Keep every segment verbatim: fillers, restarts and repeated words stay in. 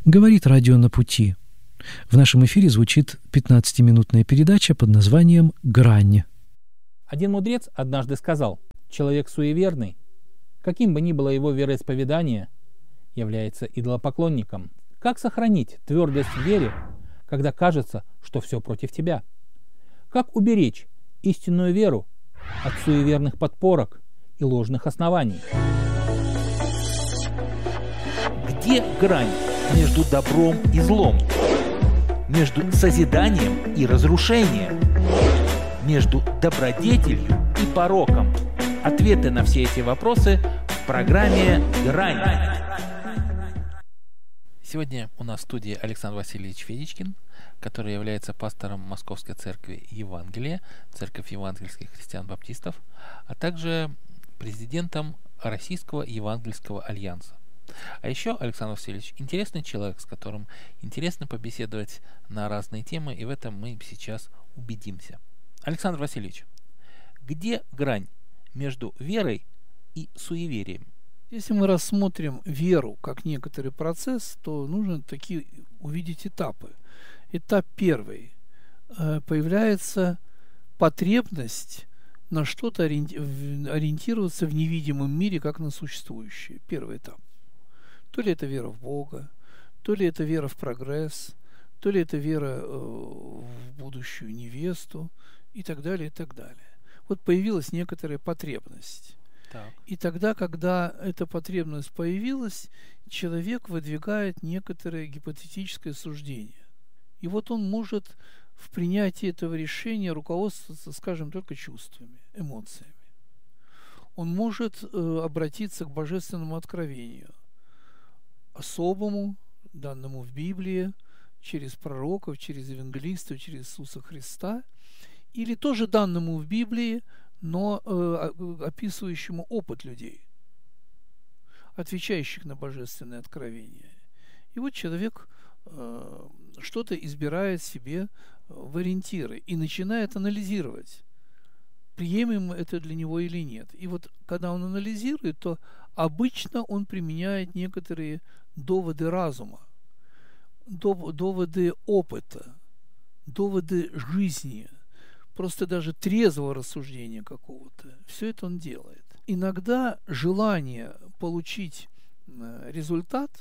Говорит радио «На пути». В нашем эфире звучит пятнадцатиминутная передача под названием «Грань». Один мудрец однажды сказал: человек суеверный, каким бы ни было его вероисповедание, является идолопоклонником. Как сохранить твердость в вере, когда кажется, что все против тебя? Как уберечь истинную веру от суеверных подпорок и ложных оснований? Где грань между добром и злом? Между созиданием и разрушением? Между добродетелью и пороком? Ответы на все эти вопросы в программе «Грань». Сегодня у нас в студии Александр Васильевич Федичкин, который является пастором Московской церкви Евангелия, Церковь евангельских христиан-баптистов, а также президентом Российского евангельского альянса. А еще Александр Васильевич интересный человек, с которым интересно побеседовать на разные темы, и в этом мы сейчас убедимся. Александр Васильевич, где грань между верой и суеверием? Если мы рассмотрим веру как некоторый процесс, то нужно такие увидеть этапы. Этап первый. Появляется потребность на что-то ориентироваться в невидимом мире, как на существующее. Первый этап. То ли это вера в Бога, то ли это вера в прогресс, то ли это вера в будущую невесту и так далее, и так далее. Вот появилась некоторая потребность. Так. И тогда, когда эта потребность появилась, человек выдвигает некоторое гипотетическое суждение. И вот он может в принятии этого решения руководствоваться, скажем, только чувствами, эмоциями. Он может э, обратиться к божественному откровению, особому, данному в Библии, через пророков, через евангелистов, через Иисуса Христа, или тоже данному в Библии, но э, описывающему опыт людей, отвечающих на божественное откровение. И вот человек э, что-то избирает себе в ориентиры и начинает анализировать, приемлемо это для него или нет. И вот когда он анализирует, то обычно он применяет некоторые доводы разума, дов- доводы опыта, доводы жизни, просто даже трезвого рассуждения какого-то. Все это он делает. Иногда желание получить результат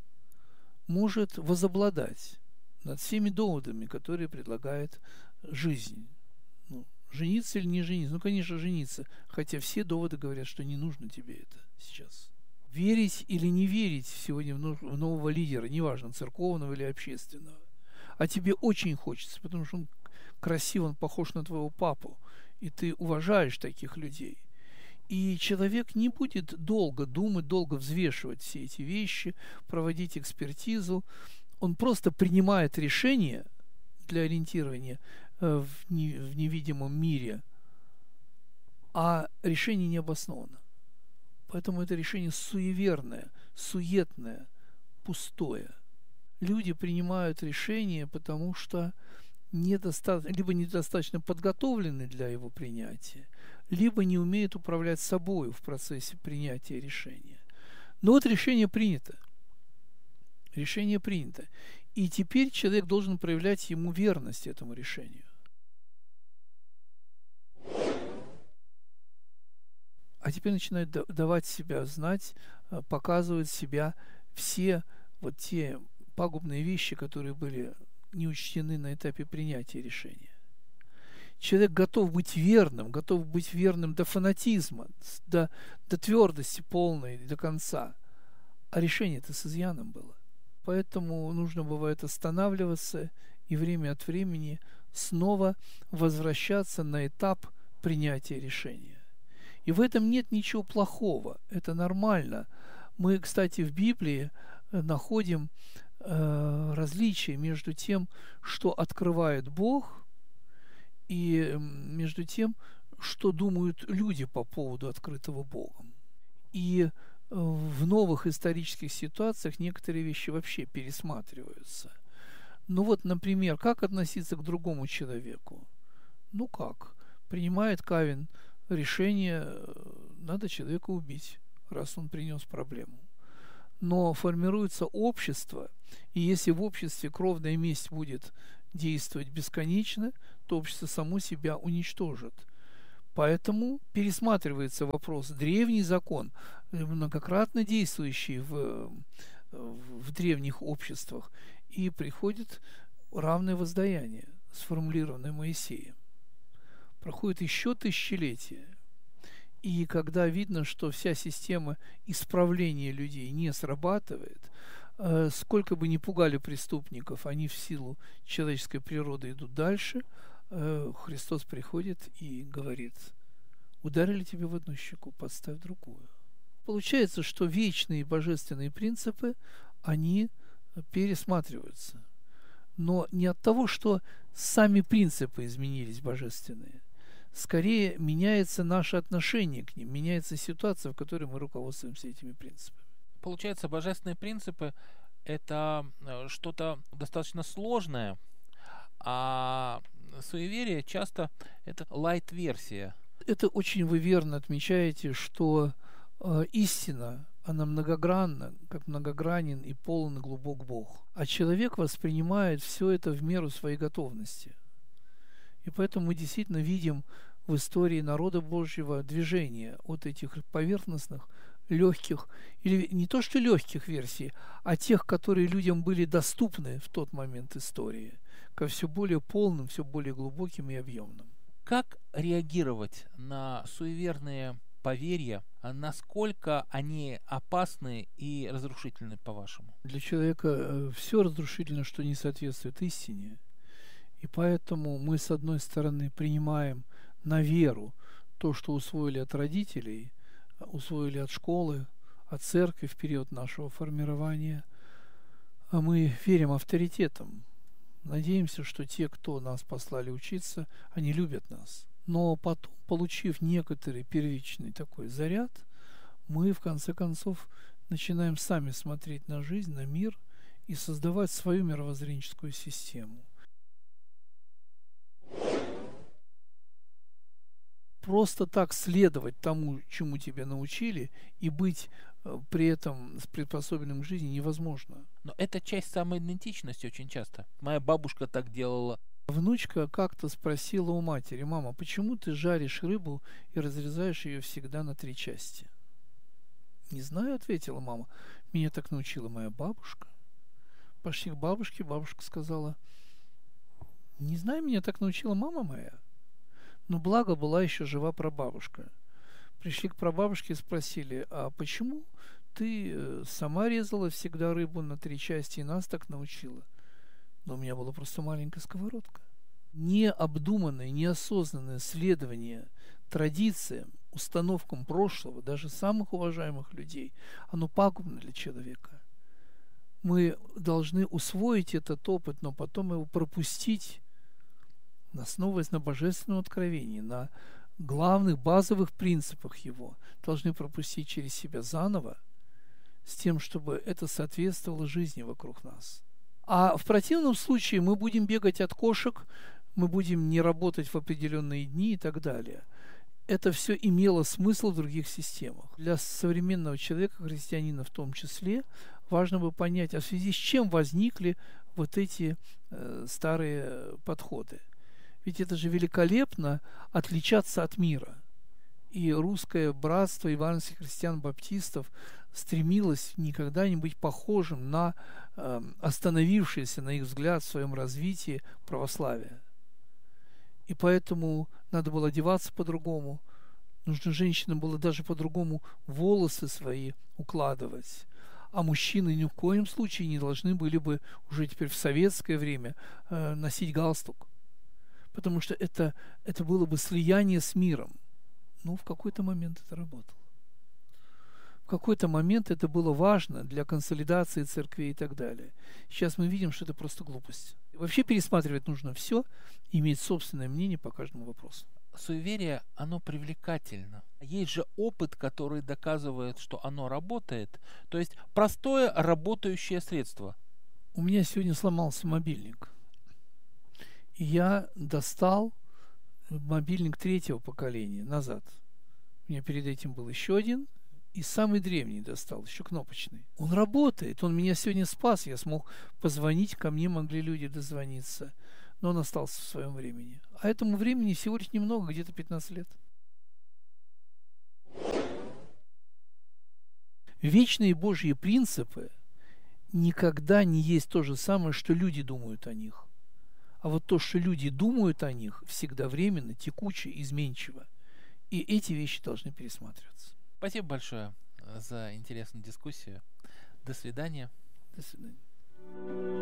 может возобладать над всеми доводами, которые предлагает жизнь. Ну, жениться или не жениться? Ну, конечно, жениться. Хотя все доводы говорят, что не нужно тебе это сейчас. Верить или не верить сегодня в нового лидера, неважно, церковного или общественного. А тебе очень хочется, потому что он красив, он похож на твоего папу, и ты уважаешь таких людей. И человек не будет долго думать, долго взвешивать все эти вещи, проводить экспертизу. Он просто принимает решение для ориентирования в невидимом мире, а решение не обосновано. Поэтому это решение суеверное, суетное, пустое. Люди принимают решение, потому что недостаточно, либо недостаточно подготовлены для его принятия, либо не умеют управлять собой в процессе принятия решения. Но вот решение принято. Решение принято. И теперь человек должен проявлять ему верность этому решению. А теперь начинает давать себя знать, показывать себя все вот те пагубные вещи, которые были не учтены на этапе принятия решения. Человек готов быть верным, готов быть верным до фанатизма, до, до твердости полной, до конца. А решение-то с изъяном было. Поэтому нужно бывает останавливаться и время от времени снова возвращаться на этап принятия решения. И в этом нет ничего плохого, это нормально. Мы, кстати, в Библии находим э, различия между тем, что открывает Бог, и между тем, что думают люди по поводу открытого Богом. И в новых исторических ситуациях некоторые вещи вообще пересматриваются. Ну вот, например, как относиться к другому человеку? Ну как? Принимает Каин решение, надо человека убить, раз он принес проблему. Но формируется общество, И если в обществе кровная месть будет действовать бесконечно, то общество само себя уничтожит. Поэтому пересматривается вопрос. Древний закон, многократно действующий в, в древних обществах, и приходит равное воздаяние, сформулированное Моисеем. Проходит еще тысячелетия. И когда видно, что вся система исправления людей не срабатывает, э, сколько бы ни пугали преступников, они в силу человеческой природы идут дальше, э, Христос приходит и говорит: ударили тебя в одну щеку, подставь другую. Получается, что вечные божественные принципы, они пересматриваются. Но не от того, что сами принципы изменились божественные. Скорее меняется наше отношение к ним, меняется ситуация, в которой мы руководствуемся этими принципами. Получается, божественные принципы – это что-то достаточно сложное, а суеверие часто это лайт-версия. Это очень вы верно отмечаете, что э, истина, она многогранна, как многогранен и полон и глубок Бог. А человек воспринимает все это в меру своей готовности. И поэтому мы действительно видим в истории народа Божьего движение от этих поверхностных, легких, или не то что легких версий, а тех, которые людям были доступны в тот момент истории, ко все более полным, все более глубоким и объемным. Как реагировать на суеверные поверья, насколько они опасны и разрушительны, по-вашему? Для человека все разрушительно, что не соответствует истине. И поэтому мы, с одной стороны, принимаем на веру то, что усвоили от родителей, усвоили от школы, от церкви в период нашего формирования. А мы верим авторитетам. Надеемся, что те, кто нас послали учиться, они любят нас. Но потом, получив некоторый первичный такой заряд, мы, в конце концов, начинаем сами смотреть на жизнь, на мир и создавать свою мировоззренческую систему. Просто так следовать тому, чему тебя научили, и быть э, при этом приспособленным к жизни невозможно. Но это часть самоидентичности очень часто. Моя бабушка так делала. Внучка как-то спросила у матери: мама, почему ты жаришь рыбу и разрезаешь ее всегда на три части? Не знаю, ответила мама. Меня так научила моя бабушка. Пошли к бабушке, бабушка сказала: не знаю, меня так научила мама моя. Но благо была еще жива прабабушка. Пришли к прабабушке и спросили: а почему ты сама резала всегда рыбу на три части и нас так научила? Но у меня была просто маленькая сковородка. Необдуманное, неосознанное следование традициям, установкам прошлого, даже самых уважаемых людей, оно пагубно для человека. Мы должны усвоить этот опыт, но потом его пропустить, основываясь на божественном откровении, на главных базовых принципах его, должны пропустить через себя заново, с тем, чтобы это соответствовало жизни вокруг нас. А в противном случае мы будем бегать от кошек, мы будем не работать в определенные дни и так далее. Это все имело смысл в других системах. Для современного человека, христианина в том числе, важно бы понять, а в связи с чем возникли вот эти э, старые подходы. Ведь это же великолепно отличаться от мира. И русское братство евангельских христиан-баптистов стремилось никогда не быть похожим на э, остановившееся, на их взгляд, в своем развитии православие. И поэтому надо было одеваться по-другому. Нужно женщинам было даже по-другому волосы свои укладывать. А мужчины ни в коем случае не должны были бы уже теперь в советское время э, носить галстук. Потому что это, это было бы слияние с миром. Ну, в какой-то момент это работало. В какой-то момент это было важно для консолидации церквей и так далее. Сейчас мы видим, что это просто глупость. Вообще пересматривать нужно все, иметь собственное мнение по каждому вопросу. Суеверие, оно привлекательно. Есть же опыт, который доказывает, что оно работает. То есть простое работающее средство. У меня сегодня сломался мобильник. И я достал мобильник третьего поколения назад. У меня перед этим был еще один, И самый древний достал, еще кнопочный. Он работает, он меня сегодня спас, я смог позвонить, ко мне могли люди дозвониться. Но он остался в своем времени. А этому времени всего лишь немного, где-то пятнадцать лет. Вечные Божьи принципы никогда не есть то же самое, что люди думают о них. А вот то, что люди думают о них, всегда временно, текуче, изменчиво. И эти вещи должны пересматриваться. Спасибо большое за интересную дискуссию. До свидания. До свидания.